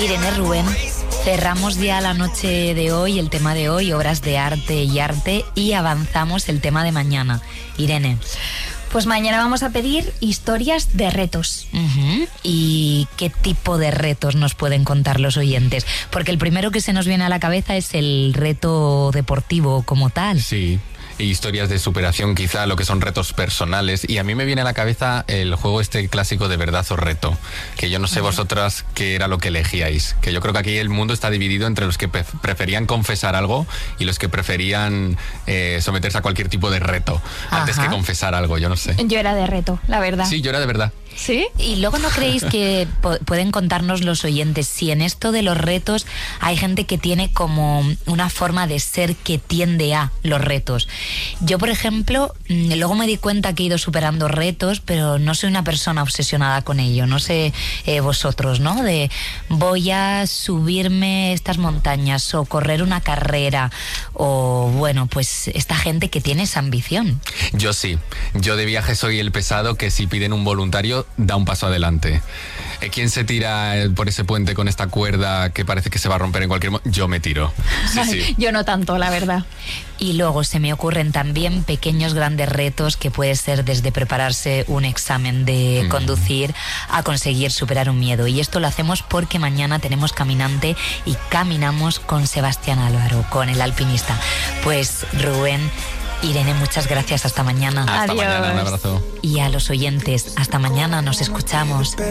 Irene, Rubén, cerramos ya la noche de hoy, el tema de hoy, obras de arte y avanzamos el tema de mañana. Irene. Pues mañana vamos a pedir historias de retos. ¿Y qué tipo de retos nos pueden contar los oyentes? Porque el primero que se nos viene a la cabeza es el reto deportivo como tal. Sí. Historias de superación, quizá lo que son retos personales, y a mí me viene a la cabeza el juego este clásico de verdad o reto, que yo no sé vosotras qué era lo que elegíais, que yo creo que aquí el mundo está dividido entre los que preferían confesar algo y los que preferían someterse a cualquier tipo de reto antes que confesar algo, yo no sé. Yo era de reto, la verdad. Sí, yo era de verdad. ¿Sí? Y luego, ¿no creéis que pueden contarnos los oyentes si en esto de los retos hay gente que tiene como una forma de ser que tiende a los retos? Yo, por ejemplo, luego me di cuenta que he ido superando retos, pero no soy una persona obsesionada con ello. No sé vosotros, ¿no? De voy a subirme estas montañas o correr una carrera o, bueno, pues esta gente que tiene esa ambición. Yo sí. Yo de viaje soy el pesado que si piden un voluntario da un paso adelante. ¿Quién se tira por ese puente con esta cuerda que parece que se va a romper en cualquier momento? Yo me tiro. Sí. Yo no tanto, la verdad. Y luego se me ocurren también pequeños grandes retos que puede ser desde prepararse un examen de conducir a conseguir superar un miedo. Y esto lo hacemos porque mañana tenemos caminante y caminamos con Sebastián Álvaro, con el alpinista. Pues Rubén, Irene, muchas gracias. Hasta mañana. Hasta mañana, un abrazo. Y a los oyentes, hasta mañana, nos escuchamos.